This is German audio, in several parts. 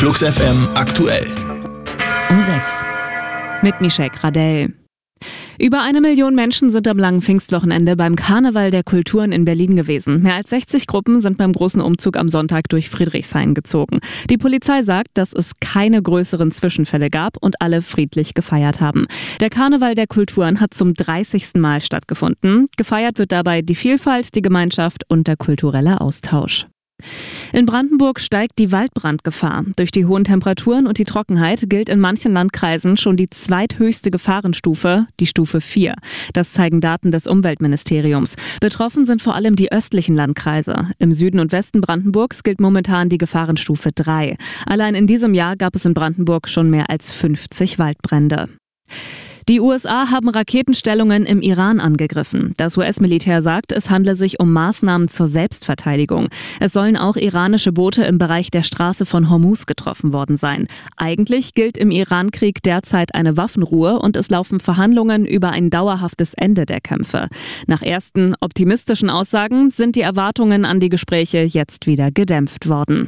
Flux FM aktuell. Um 6. Mit Michelle Gradell. Über 1 Million Menschen sind am langen Pfingstwochenende beim Karneval der Kulturen in Berlin gewesen. Mehr als 60 Gruppen sind beim großen Umzug am Sonntag durch Friedrichshain gezogen. Die Polizei sagt, dass es keine größeren Zwischenfälle gab und alle friedlich gefeiert haben. Der Karneval der Kulturen hat zum 30. Mal stattgefunden. Gefeiert wird dabei die Vielfalt, die Gemeinschaft und der kulturelle Austausch. In Brandenburg steigt die Waldbrandgefahr. Durch die hohen Temperaturen und die Trockenheit gilt in manchen Landkreisen schon die zweithöchste Gefahrenstufe, die Stufe 4. Das zeigen Daten des Umweltministeriums. Betroffen sind vor allem die östlichen Landkreise. Im Süden und Westen Brandenburgs gilt momentan die Gefahrenstufe 3. Allein in diesem Jahr gab es in Brandenburg schon mehr als 50 Waldbrände. Die USA haben Raketenstellungen im Iran angegriffen. Das US-Militär sagt, es handle sich um Maßnahmen zur Selbstverteidigung. Es sollen auch iranische Boote im Bereich der Straße von Hormuz getroffen worden sein. Eigentlich gilt im Iran-Krieg derzeit eine Waffenruhe und es laufen Verhandlungen über ein dauerhaftes Ende der Kämpfe. Nach ersten optimistischen Aussagen sind die Erwartungen an die Gespräche jetzt wieder gedämpft worden.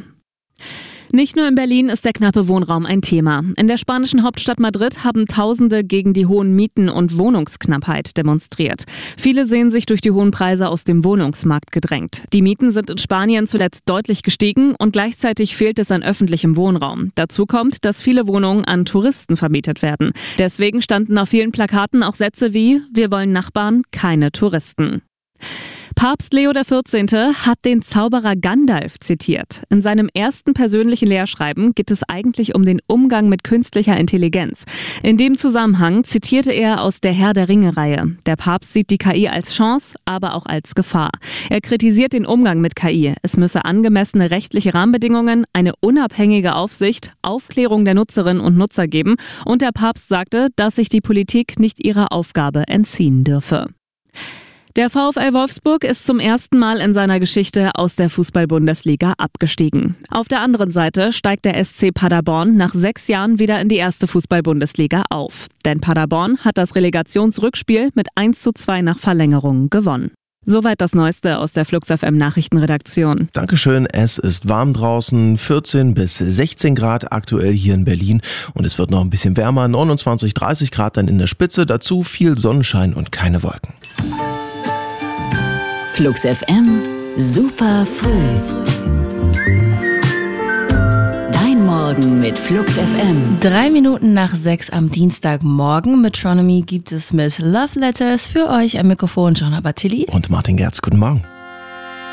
Nicht nur in Berlin ist der knappe Wohnraum ein Thema. In der spanischen Hauptstadt Madrid haben Tausende gegen die hohen Mieten und Wohnungsknappheit demonstriert. Viele sehen sich durch die hohen Preise aus dem Wohnungsmarkt gedrängt. Die Mieten sind in Spanien zuletzt deutlich gestiegen und gleichzeitig fehlt es an öffentlichem Wohnraum. Dazu kommt, dass viele Wohnungen an Touristen vermietet werden. Deswegen standen auf vielen Plakaten auch Sätze wie „Wir wollen Nachbarn, keine Touristen". Papst Leo XIV. Hat den Zauberer Gandalf zitiert. In seinem ersten persönlichen Lehrschreiben geht es eigentlich um den Umgang mit künstlicher Intelligenz. In dem Zusammenhang zitierte er aus der Herr der Ringe-Reihe. Der Papst sieht die KI als Chance, aber auch als Gefahr. Er kritisiert den Umgang mit KI. Es müsse angemessene rechtliche Rahmenbedingungen, eine unabhängige Aufsicht, Aufklärung der Nutzerinnen und Nutzer geben. Und der Papst sagte, dass sich die Politik nicht ihrer Aufgabe entziehen dürfe. Der VfL Wolfsburg ist zum ersten Mal in seiner Geschichte aus der Fußball-Bundesliga abgestiegen. Auf der anderen Seite steigt der SC Paderborn nach 6 Jahren wieder in die erste Fußball-Bundesliga auf. Denn Paderborn hat das Relegationsrückspiel mit 1:2 nach Verlängerung gewonnen. Soweit das Neueste aus der Flux FM Nachrichtenredaktion. Dankeschön, es ist warm draußen, 14 bis 16 Grad aktuell hier in Berlin und es wird noch ein bisschen wärmer, 29, 30 Grad dann in der Spitze, dazu viel Sonnenschein und keine Wolken. Flux FM, super früh. Dein Morgen mit Flux FM. 3 Minuten nach 6 am Dienstagmorgen. Metronomy gibt es mit Love Letters für euch am Mikrofon Joanna Battilli Und Martin Gerz, guten Morgen.